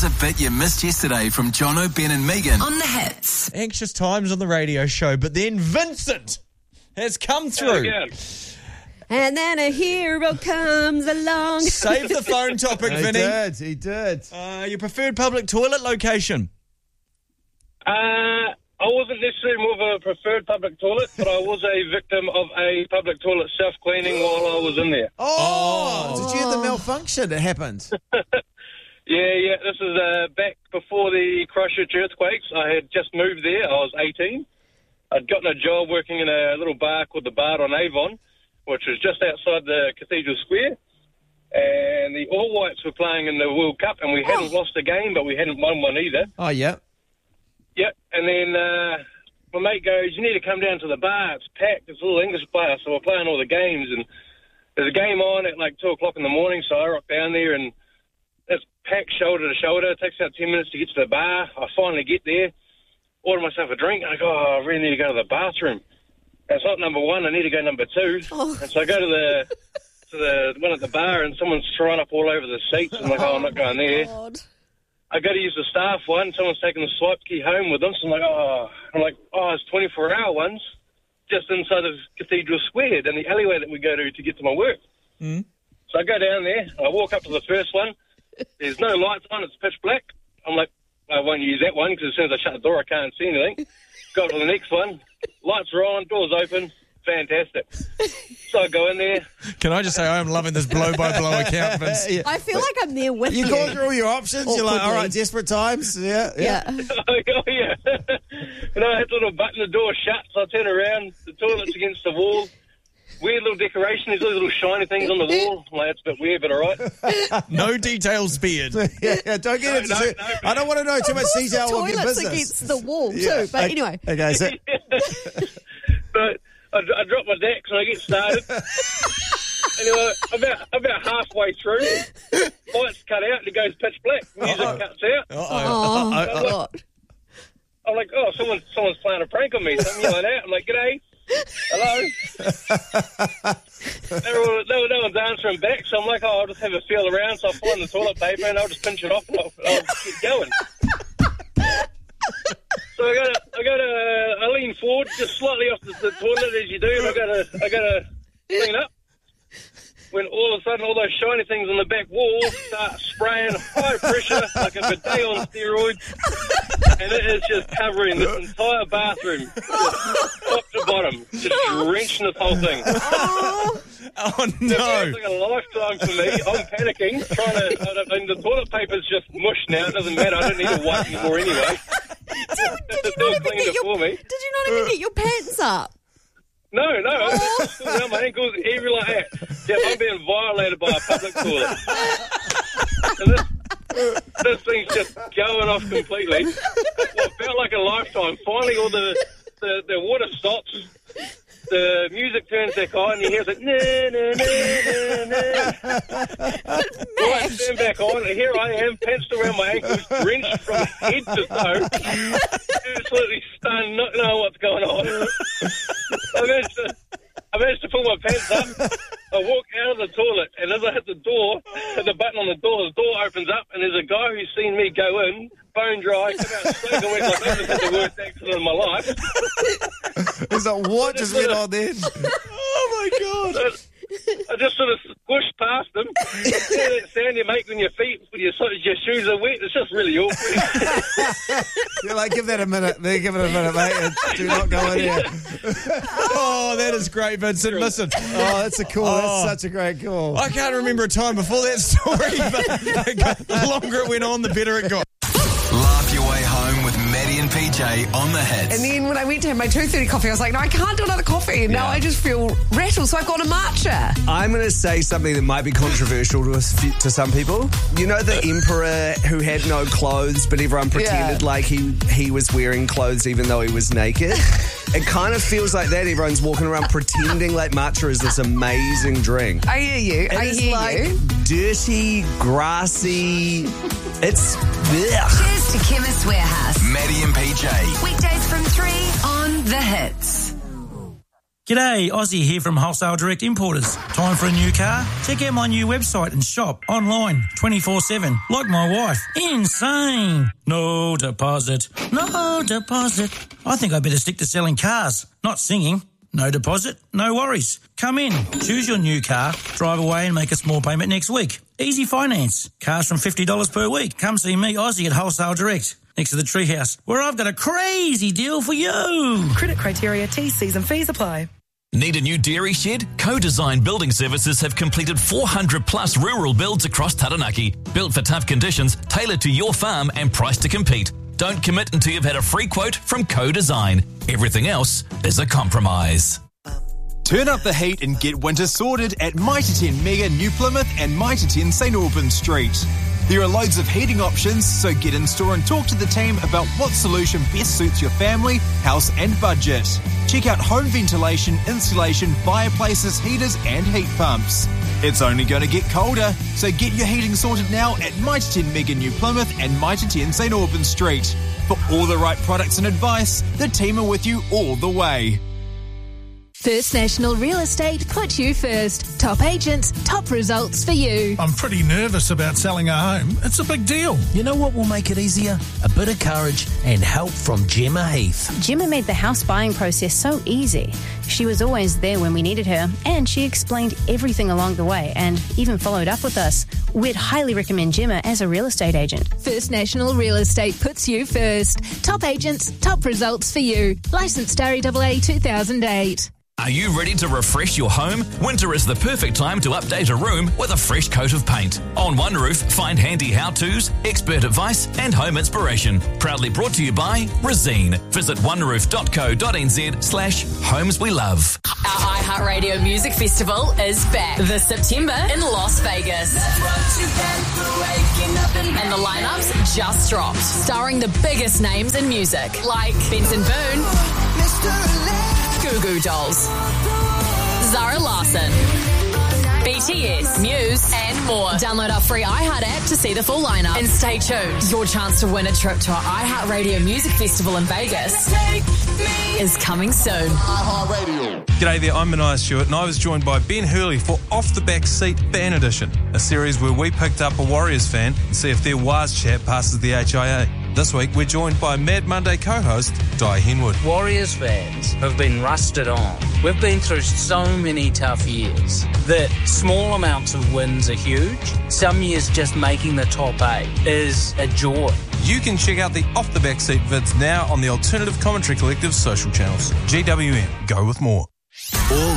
a bit you missed yesterday from Jono, Ben and Megan On the Hits. Anxious times on the radio show, but then Vincent has come through. Again. And then a hero comes along. Save the phone topic, Vinny. He did. Your preferred public toilet location? I wasn't necessarily more of a preferred public toilet, but I was a victim of a public toilet self-cleaning while I was in there. Did you hear the malfunction that happened? Yeah. This is back before the Christchurch earthquakes. I had just moved there. I was 18. I'd gotten a job working in a little bar called the Bar on Avon, which was just outside the Cathedral Square. And the All Whites were playing in the World Cup, and we hadn't lost a game, but we hadn't won one either. Oh, yeah. Yep, and then my mate goes, you need to come down to the bar. It's packed. It's a little English bar, so we're playing all the games. And there's a game on at like 2 o'clock in the morning, so I rock down there, and it's packed shoulder to shoulder. It takes about 10 minutes to get to the bar. I finally get there, order myself a drink, and I go, I really need to go to the bathroom. And it's not number one, I need to go number two. And so I go to the one at the bar, and someone's thrown up all over the seats. I'm like, I'm not going there. God. I go to use the staff one. Someone's taken the swipe key home with them. So I'm like, it's 24-hour ones just inside of Cathedral Square down the alleyway that we go to get to my work. Mm. So I go down there. I walk up to the first one. There's no lights on. It's pitch black. I'm like, I won't use that one because as soon as I shut the door, I can't see anything. Go to the next one. Lights are on. Doors open. Fantastic. So I go in there. Can I just say I am loving this blow-by-blow account, Vince? Yeah. I feel like I'm there with you. You go through all your options. You're like, all right, desperate times. Yeah. Yeah. Oh, yeah. And I had to little button the door shut, so I turn around. The toilet's against the wall. Weird little decoration. There's those little shiny things on the wall. I'm like, that's a bit weird, but all right. No details spared. Yeah, don't get into it. I don't want to know too much detail of your Toilet's business. against the wall too. But anyway. Okay, so But I drop my decks and I get started. Anyway, about halfway through, lights cut out and it goes pitch black. Music cuts out. Oh, God. I'm like, someone's playing a prank on me. So I'm yelling out. I'm like, g'day. Hello. No one's answering back, so I'm like, I'll just have a feel around. So I find the toilet paper and I'll just pinch it off and I'll keep going. So I lean forward just slightly off the toilet as you do, and I got to clean up. When all of a sudden all those shiny things on the back wall start spraying high pressure like a bidet on steroids, and it is just covering this entire bathroom, just top to bottom, just drenching this whole thing. Oh, no. It's like a lifetime for me. I'm panicking, the toilet paper's just mush now. It doesn't matter. I don't need to wipe anymore anyway. Did you not even get your pants up? No, I'm still down my ankles, every like that. Yeah, I'm being violated by a public toilet. And this thing's just going off completely. It felt like a lifetime. Finally, all the water stops. The music turns back on, and you hear it, Lights turn back on, and here I am, pants around my ankles, drenched from head to toe, absolutely stunned, not knowing what's going on. I managed to pull my pants up. I walk out of the toilet, and as I hit the door, hit the button on the door opens up, and there's a guy who's seen me go in, bone dry, come out soaking wet, like this is the worst accident of my life. it's like, what just went on then? Oh, my God. I just sort of squished past them. You know that sound you make when your shoes are wet? It's just really awkward. You're like, give it a minute, mate, and do not go in here. Oh, that is great, Vincent. Listen. Oh, that's that's such a great call. I can't remember a time before that story, but the longer it went on, the better it got. Laugh your way home with Maddie and PJ on the Hits. And then when I went to have my 2:30 coffee, I was like, no, I can't do another coffee. And now I just feel rattled, so I got a matcha. I'm going to say something that might be controversial to some people. You know the emperor who had no clothes, but everyone pretended like he was wearing clothes even though he was naked? It kind of feels like that. Everyone's walking around pretending like matcha is this amazing drink. I hear you. It's like dirty, grassy. It's... Ugh. Cheers to Chemist Warehouse. Maddie and PJ. Weekdays from 3 on The Hits. G'day, Aussie here from Wholesale Direct Importers. Time for a new car? Check out my new website and shop online 24/7, like my wife. Insane! No deposit. No deposit. I think I better stick to selling cars, not singing. No deposit, no worries. Come in, choose your new car, drive away and make a small payment next week. Easy finance. Cars from $50 per week. Come see me, Aussie, at Wholesale Direct, next to the Treehouse, where I've got a crazy deal for you. Credit criteria, T's, C's and fees apply. Need a new dairy shed? Co-Design Building Services have completed 400 plus rural builds across Taranaki. Built for tough conditions, tailored to your farm and priced to compete. Don't commit until you've had a free quote from Co-Design. Everything else is a compromise. Turn up the heat and get winter sorted at Mitre 10 Mega New Plymouth and Mitre 10 St Albans Street. There are loads of heating options, so get in store and talk to the team about what solution best suits your family, house and budget. Check out home ventilation, insulation, fireplaces, heaters and heat pumps. It's only going to get colder, so get your heating sorted now at Mitre 10 Mega New Plymouth and Mitre 10 St Albans Street. For all the right products and advice, the team are with you all the way. First National Real Estate puts you first. Top agents, top results for you. I'm pretty nervous about selling a home. It's a big deal. You know what will make it easier? A bit of courage and help from Gemma Heath. Gemma made the house buying process so easy. She was always there when we needed her, and she explained everything along the way and even followed up with us. We'd highly recommend Gemma as a real estate agent. First National Real Estate puts you first. Top agents, top results for you. Licensed REAA 2008. Are you ready to refresh your home? Winter is the perfect time to update a room with a fresh coat of paint. On One Roof, find handy how-tos, expert advice and home inspiration. Proudly brought to you by Resene. Visit oneroof.co.nz/homes we love. Our iHeartRadio Music Festival is back this September in Las Vegas. And the lineups just dropped, starring the biggest names in music, like Benson Boone, Goo Goo Dolls, Zara Larsson, BTS, Muse, and more. Download our free iHeart app to see the full lineup. And stay tuned. Your chance to win a trip to our iHeartRadio Music Festival in Vegas is coming soon. G'day there, I'm Mania Stewart and I was joined by Ben Hurley for Off the Back Seat Fan Edition, a series where we picked up a Warriors fan and see if their Waz chat passes the HIA. This week, we're joined by Mad Monday co-host Di Henwood. Warriors fans have been rusted on. We've been through so many tough years that small amounts of wins are huge. Some years just making the top 8 is a joy. You can check out the Off the Back Seat vids now on the Alternative Commentary Collective's social channels. GWM, go with more. All